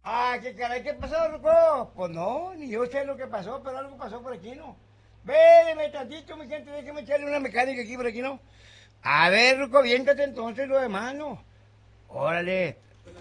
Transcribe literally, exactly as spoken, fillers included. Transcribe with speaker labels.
Speaker 1: Ah, qué caray, ¿qué pasó, Ruco? Pues no, ni yo sé lo que pasó, pero algo pasó por aquí, ¿no? Véleme tantito, mi gente, déjeme echarle una mecánica aquí por aquí, ¿no? A ver, Ruco, viéntate entonces lo demás, ¿no? Órale.